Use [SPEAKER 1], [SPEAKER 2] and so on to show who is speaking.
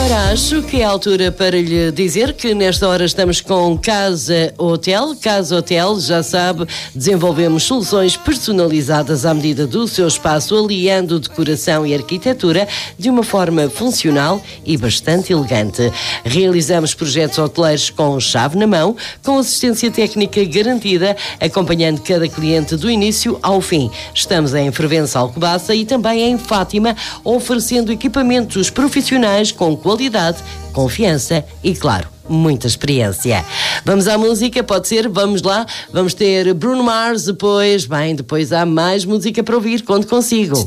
[SPEAKER 1] Ora, acho que é a altura para lhe dizer que nesta hora estamos com Casa Hotel. Casa Hotel, já sabe, desenvolvemos soluções personalizadas à medida do seu espaço, aliando decoração e arquitetura de uma forma funcional e bastante elegante. Realizamos projetos hoteleiros com chave na mão, com assistência técnica garantida, acompanhando cada cliente do início ao fim. Estamos em Fervença, Alcobaça e também em Fátima, oferecendo equipamentos profissionais com qualidade, confiança e, claro, muita experiência. Vamos à música, pode ser? Vamos lá. Vamos ter Bruno Mars depois. Bem, depois há mais música para ouvir, quando consigo.